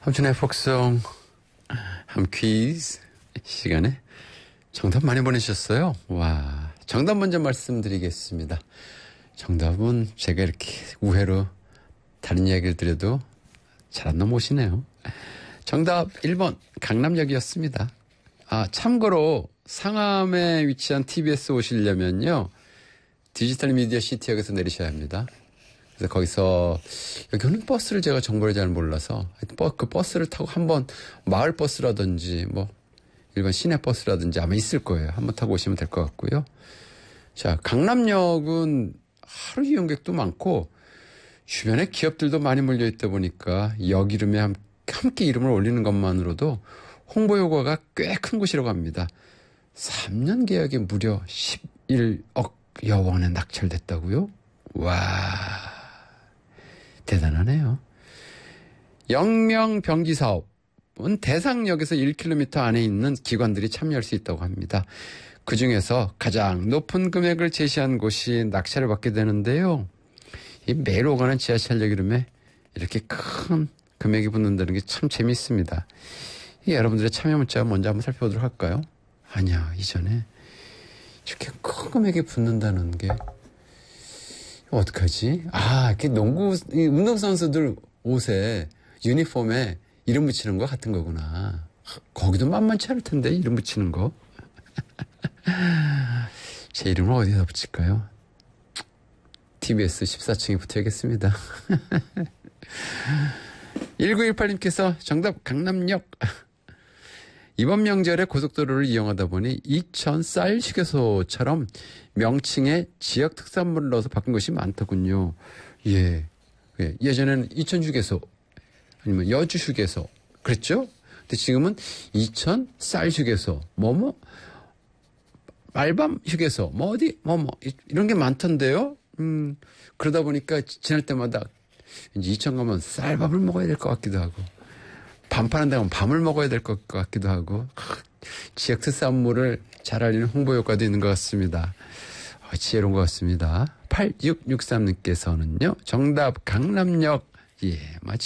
삼촌의 복성 함퀴즈 시간에 정답 많이 보내주셨어요. 와, 정답 먼저 말씀드리겠습니다. 정답은 제가 이렇게 우회로 다른 이야기를 드려도 잘 안 넘어오시네요. 정답 1번 강남역이었습니다. 참고로 상암에 위치한 TBS 오시려면요, 디지털 미디어 시티역에서 내리셔야 합니다. 그래서 거기서 여기는 버스를 제가 정보를 잘 몰라서 그 버스를 타고 한번 마을 버스라든지 뭐 일반 시내 버스라든지 아마 있을 거예요. 한번 타고 오시면 될 것 같고요. 자, 강남역은 하루 이용객도 많고 주변에 기업들도 많이 몰려 있다 보니까 역 이름에 함께 이름을 올리는 것만으로도 홍보 효과가 꽤 큰 곳이라고 합니다. 3년 계약에 무려 11억여 원에 낙찰됐다고요? 와, 대단하네요. 영명병지 사업은 대상역에서 1km 안에 있는 기관들이 참여할 수 있다고 합니다. 그중에서 가장 높은 금액을 제시한 곳이 낙찰을 받게 되는데요. 이 매일 오가는 지하철역 이름에 이렇게 큰 금액이 붙는다는 게 참 재미있습니다. 여러분들의 참여 문자 먼저 한번 살펴보도록 할까요? 아니야, 이전에 이렇게 큰 금액이 붙는다는 게 어떡하지? 이렇게 운동선수들 옷에, 유니폼에 이름 붙이는 거 같은 거구나. 거기도 만만치 않을 텐데, 이름 붙이는 거. 제 이름을 어디다 붙일까요? TBS 14층에 붙여야겠습니다. 1918님께서 정답 강남역. 이번 명절에 고속도로를 이용하다 보니 이천 쌀 휴게소처럼 명칭에 지역 특산물을 넣어서 바꾼 것이 많더군요. 예전에는 이천 휴게소 아니면 여주 휴게소 그랬죠? 근데 지금은 이천 쌀 휴게소 말밤 휴게소 이런 게 많던데요. 그러다 보니까 지날 때마다 이제 이천 가면 쌀밥을 먹어야 될 것 같기도 하고 밤 파는 데 가면 밤을 먹어야 될 것 같기도 하고 지역 특산물을 잘 알리는 홍보 효과도 있는 것 같습니다. 지혜로운 것 같습니다. 8663님께서는요. 정답 강남역. 마치